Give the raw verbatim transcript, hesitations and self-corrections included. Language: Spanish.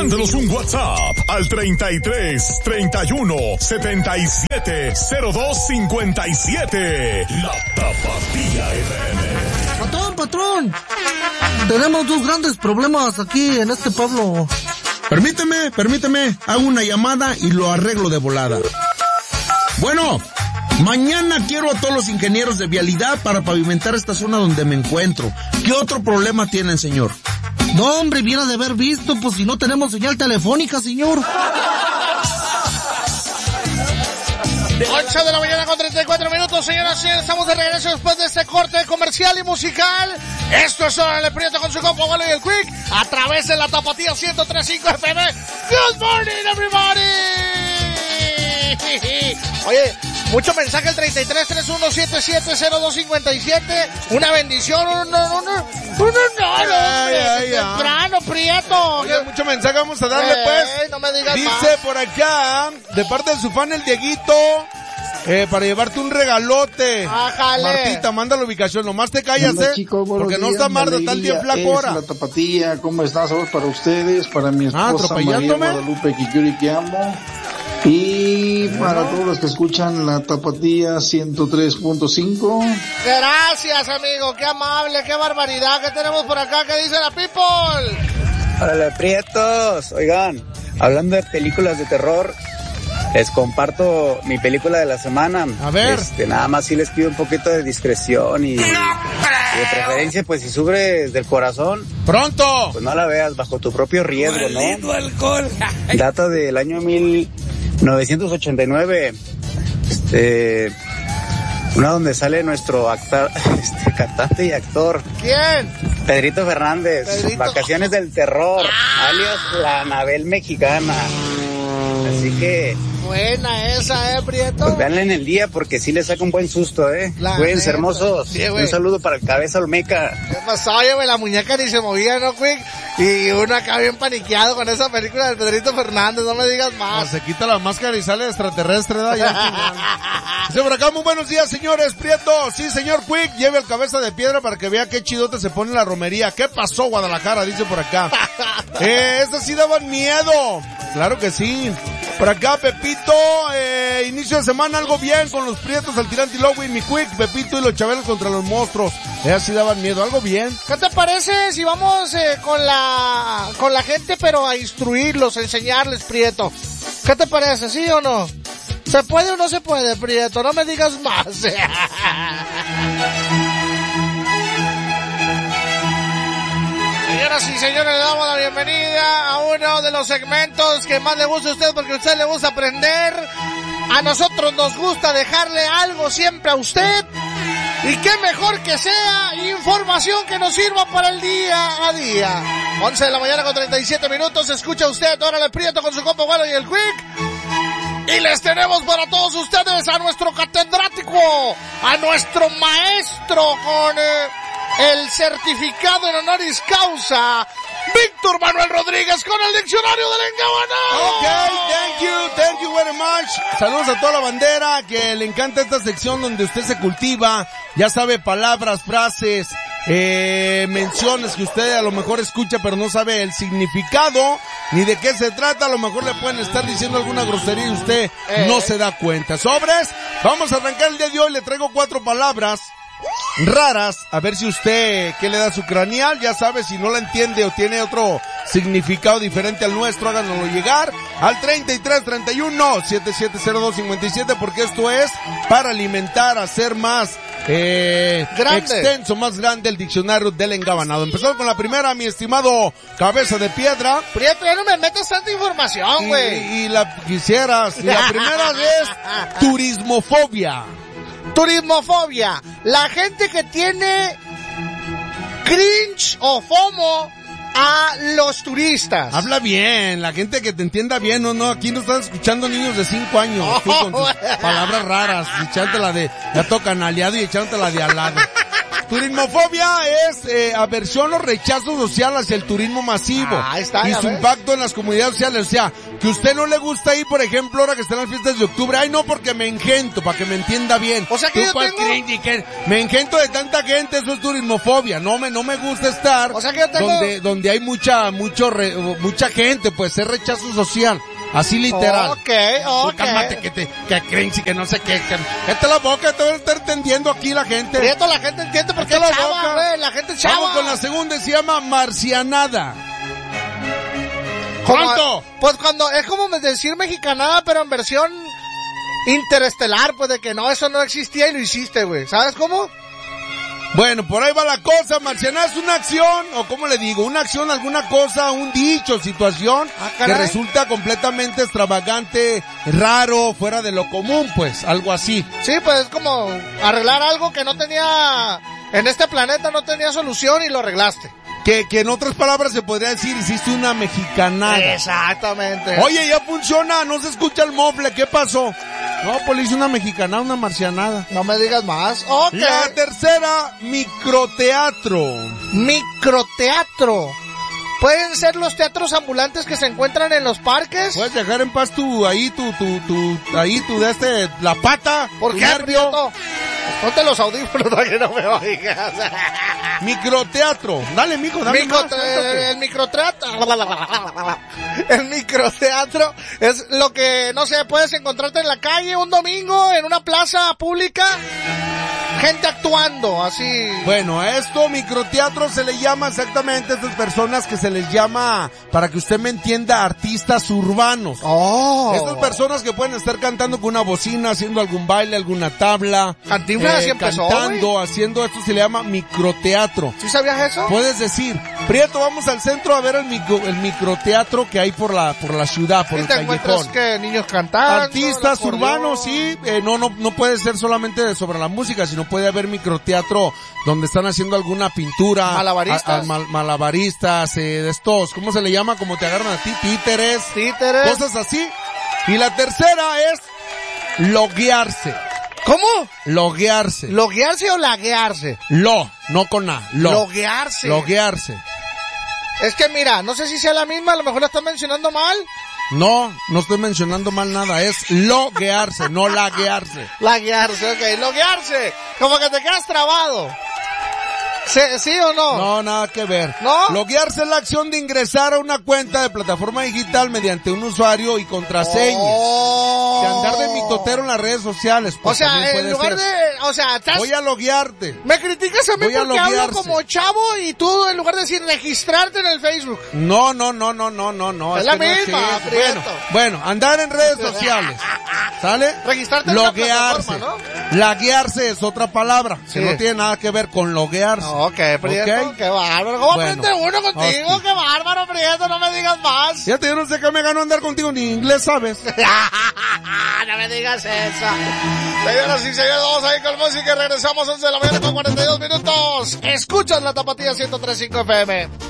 Mándanos un WhatsApp al treinta y tres, treinta y uno, setenta y siete, cero dos cincuenta y siete. La Tapatía F M. Patrón, patrón. Tenemos dos grandes problemas aquí en este pueblo. Permíteme, permíteme, hago una llamada y lo arreglo de volada. Bueno, mañana quiero a todos los ingenieros de vialidad para pavimentar esta zona donde me encuentro. ¿Qué otro problema tienen, señor? No, hombre, viera de haber visto, pues si no tenemos señal telefónica, señor. ocho de la mañana con treinta y cuatro minutos, señoras y señores, estamos de regreso después de este corte comercial y musical. Esto es Órale Prieto con su compa Wally y el Quick, a través de la Tapatía ciento tres punto cinco F M. Good morning, everybody. Oye, mucho mensaje al treinta y tres, treinta y uno, setenta y siete, cero dos cincuenta y siete. Una bendición, uno, uno, uno, uno, temprano, Prieto. Oye, mucho mensaje, vamos a darle, pues. Eh, no me digas Dice más. por acá, de parte de su fan el Dieguito, eh, para llevarte un regalote. Ájale. Martita, manda la ubicación, nomás te callas, Hola, eh. chicos, porque no días, está Marta, mi está el día alegría flaco es ahora. La Tapatía, ¿cómo estás? Saludos para ustedes, para mi Ah, esposa María atropellándome. Guadalupe Kikuri, que amo. Y para todos los que escuchan la Tapatía ciento tres punto cinco. Gracias, amigo, qué amable, qué barbaridad que tenemos por acá, que dice la people. Hola, Prietos. Oigan, hablando de películas de terror, les comparto mi película de la semana. A ver. Este, nada más sí les pido un poquito de discreción y, y de preferencia, pues si sufres del corazón, ¡pronto! pues no la veas bajo tu propio riesgo, ¿no? Alcohol. Data del año mil novecientos ochenta y nueve. Este, una donde sale nuestro actor, este, cantante y actor. ¿Quién? Pedrito Fernández. Pedrito. Vacaciones del terror, Ah. alias la Anabel mexicana. Así que, Buena esa, eh, Prieto. pues véanla en el día porque sí les saca un buen susto, eh. La Cuídense, neta. hermosos. Sí, güey. Un saludo para el Cabeza Olmeca. ¿Qué pasó? Oye, güey, la muñeca ni se movía, ¿no, Quick? Y uno acá bien paniqueado con esa película de Pedrito Fernández, no me digas No, más. se quita la máscara y sale extraterrestre, ¿da? Ya. Dice por acá, muy buenos días, señores, Prieto. Sí, señor Quick, lleve el Cabeza de Piedra para que vea qué chidote se pone en la romería. ¿Qué pasó, Guadalajara? Dice por acá. Eh, estas sí daban miedo. Claro que sí. Por acá, Pepito, eh, inicio de semana algo bien con los Prietos, al tirante y Lobo y mi Quick, Pepito y los Chabelos contra los monstruos. Ellas sí daban miedo, algo bien. ¿Qué te parece si vamos eh, con la con la gente, pero a instruirlos, a enseñarles, Prieto? ¿Qué te parece, sí o no? ¿Se puede o no se puede, Prieto? No me digas más. Señoras y señores, le damos la bienvenida a uno de los segmentos que más le gusta a usted, porque a usted le gusta aprender. A nosotros nos gusta dejarle algo siempre a usted. Y qué mejor que sea información que nos sirva para el día a día. once de la mañana con treinta y siete minutos, escucha usted, Órale Prieto con su compa Gualo y el Quick. Y les tenemos para todos ustedes a nuestro catedrático, a nuestro maestro con eh, el certificado en honoris causa, Víctor Manuel Rodríguez, con el diccionario del engabanado. Ok, thank you, thank you very much. Saludos a toda la bandera que le encanta esta sección donde usted se cultiva, ya sabe, palabras, frases, eh, menciones que usted a lo mejor escucha pero no sabe el significado ni de qué se trata. A lo mejor le pueden estar diciendo alguna grosería y usted Eh. no se da cuenta. Sobres, vamos a arrancar el día de hoy. Le traigo cuatro palabras raras, a ver si usted, ¿qué le da su craneal? Ya sabe, si no la entiende o tiene otro significado diferente al nuestro, háganoslo llegar al treinta y tres, treinta y uno, setenta y siete, cero dos cincuenta y siete, porque esto es para alimentar, hacer más eh, Grande. extenso, más grande el diccionario del engabanado. Empezamos con la primera, mi estimado Cabeza de Piedra. Prieto, ya no me metas tanta información, Y, güey. y la quisieras, y la primera es turismofobia. Turismofobia, la gente que tiene cringe o FOMO a los turistas. Habla bien, la gente que te entienda bien, no, no, aquí no están escuchando niños de cinco años, tú con tus palabras raras, echándote la de, ya tocan aliado y echándote la de al lado. Turismofobia es eh, aversión o rechazo social hacia el turismo masivo ah, está, y su ves. impacto en las comunidades sociales. O sea, que usted no le gusta ir, por ejemplo, ahora que están las fiestas de octubre. Ay, no, porque me engento, para que me entienda bien. O sea que ¿Tú yo cuál tengo... creen? Que me engento de tanta gente, eso es turismofobia. No me, no me gusta estar o sea que yo tengo... donde, donde hay mucha, mucho, re, mucha gente, pues es rechazo social. Así literal. Ok, ok. Tú cálmate, que te, que creen que no sé qué, que, cállate la boca, te voy a estar entendiendo aquí la gente. Prieto, la gente entiende porque es Cállate la chava, boca. güey, la gente es chava. Vamos con la segunda, se llama marcianada. Como- ¿Cuánto? Pues cuando, es como decir mexicanada, pero en versión interestelar, pues de que no, eso no existía y lo hiciste, güey. ¿Sabes cómo? Bueno, por ahí va la cosa. Marcianada es una acción, o ¿cómo le digo? Una acción, alguna cosa, un dicho, situación Ah, que caray. resulta completamente extravagante, raro, fuera de lo común, pues, algo así. Sí, pues es como arreglar algo que no tenía, en este planeta no tenía solución y lo arreglaste. Que, que en otras palabras se podría decir, hiciste una mexicanada. Exactamente. Oye, ya funciona, no se escucha el mofle, ¿qué pasó? No, pues le hice una mexicanada, una marcianada. No me digas más. Ok. La tercera, microteatro. Microteatro. Pueden ser los teatros ambulantes que se encuentran en los parques. Puedes dejar en paz tu, ahí, tu, tu, tu, ahí, tu de este, la pata. ¿Por tu qué, nervio. Prieto? Ponte los audífonos para que no me oigas. Microteatro. Dale, mijo, dale Micro- más, eh, cuéntate. el microteatro. El microteatro es lo que, no sé, puedes encontrarte en la calle un domingo, en una plaza pública. Gente actuando, así. Bueno, a esto microteatro se le llama exactamente a estas personas que se les llama, para que usted me entienda, artistas urbanos. Oh. Estas personas que pueden estar cantando con una bocina, haciendo algún baile, alguna tabla. Cantinflas así empezó, cantando, güey. haciendo esto se le llama microteatro. ¿Sí sabías eso? Puedes decir, Prieto, vamos al centro a ver el micro, el microteatro que hay por la, por la ciudad, por ¿Y el te encuentras callejón. que niños cantando? Artistas el acordeón? urbanos, sí, eh, no, no, no puede ser solamente de sobre la música, sino puede haber microteatro donde están haciendo alguna pintura. Malabaristas. A, a mal- malabaristas, eh, de estos, ¿cómo se le llama? Como te agarran a ti, títeres. Títeres. Cosas así. Y la tercera es loguearse. ¿Cómo? Loguearse. ¿Loguearse o laguearse? Lo, no con A. Lo. Loguearse. Loguearse. Es que mira, no sé si sea la misma, a lo mejor la estás mencionando mal. No, no estoy mencionando mal nada, es loguearse, no laguearse. Laguearse, ok, loguearse. Como que te quedas trabado. ¿Sí, sí o no? No, nada que ver. ¿No? Loguearse es la acción de ingresar a una cuenta de plataforma digital mediante un usuario y contraseña. Oh. De andar de mitotero en las redes sociales. O Pues sea, también en puede lugar ser. de, o sea, estás... Voy a loguearte. Me criticas a mí Voy a porque hablo loguearse. como chavo y tú en lugar de decir registrarte en el Facebook. No, no, no, no, no, no, no. Es que la no es misma, eso. Prieto. Bueno, bueno, andar en redes sociales. ¿Sale? Registrarte en una Loguearse. plataforma, Laguearse es otra palabra. Sí. Que no tiene nada que ver con loguearse. Ok, Prieto, Ok. qué bárbaro. ¿Cómo Bueno, aprende uno contigo? ok. Qué bárbaro, Prieto, no me digas más. Fíjate, yo no sé qué me ganó andar contigo, ni inglés sabes. No me digas eso. Señoras y señores, vamos a ir con música y regresamos once de la mañana con cuarenta y dos minutos. Escuchas la Tapatía ciento tres punto cinco F M.